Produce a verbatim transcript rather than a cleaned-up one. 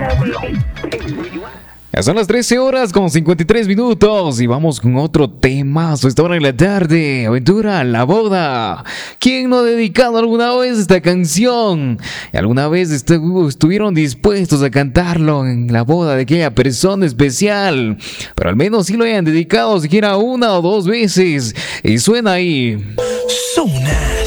Ya son las trece horas con cincuenta y tres minutos y vamos con otro temazo esta hora en la tarde. Aventura, la boda. ¿Quién no ha dedicado alguna vez esta canción? ¿Alguna vez estu- estuvieron dispuestos a cantarlo en la boda de aquella persona especial? Pero al menos sí lo hayan dedicado siquiera una o dos veces. Y suena ahí. Sonar.